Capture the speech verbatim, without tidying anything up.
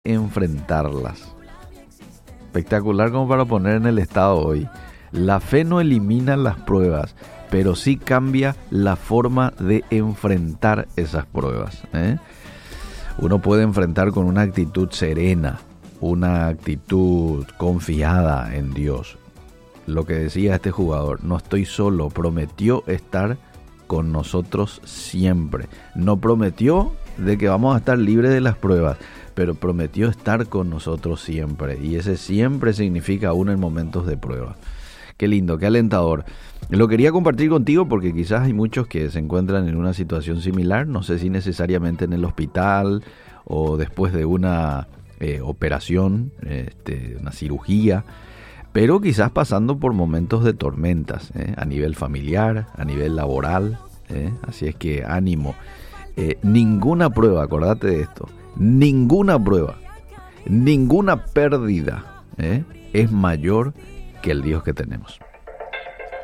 enfrentarlas. Espectacular como para poner en el estado hoy. La fe no elimina las pruebas, pero sí cambia la forma de enfrentar esas pruebas, ¿eh? Uno puede enfrentar con una actitud serena, una actitud confiada en Dios. Lo que decía este jugador, no estoy solo, prometió estar con nosotros siempre. No prometió de que vamos a estar libres de las pruebas, pero prometió estar con nosotros siempre. Y ese siempre significa aún en momentos de prueba. Qué lindo, qué alentador. Lo quería compartir contigo porque quizás hay muchos que se encuentran en una situación similar. No sé si necesariamente en el hospital o después de una eh, operación, este, una cirugía, pero quizás pasando por momentos de tormentas, ¿eh? a nivel familiar, a nivel laboral. ¿eh? Así es que ánimo. Eh, ninguna prueba, acordate de esto, ninguna prueba, ninguna pérdida ¿eh? es mayor que el Dios que tenemos.